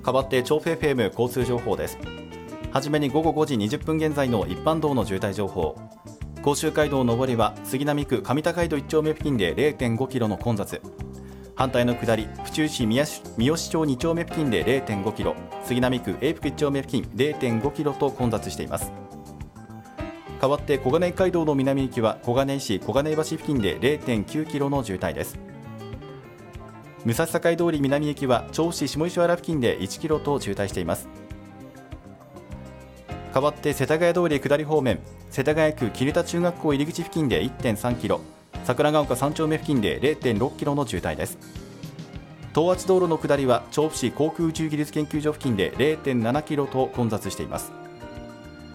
代わって調布 FM 交通情報です。はじめに午後5時20分現在の一般道の渋滞情報。甲州街道上りは杉並区上高井戸1丁目付近で 0.5 キロの混雑。反対の下り、府中市三好町2丁目付近で 0.5 キロ、杉並区永福1丁目付近 0.5 キロと混雑しています。代わって小金井街道の南行きは小金井市小金井橋付近で 0.9 キロの渋滞です。武蔵境通り南行きは調布市下石原付近で1キロと渋滞しています。代わって世田谷通り下り方面、世田谷区桐田中学校入り口付近で 1.3 キロ、桜ヶ丘3丁目付近で 0.6 キロの渋滞です。東圧道路の下りは調布市航空宇宙技術研究所付近で 0.7 キロと混雑しています。